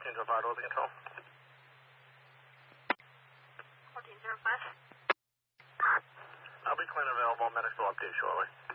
1405, Open Control. 1405. I'll be clean available. Medics will update shortly.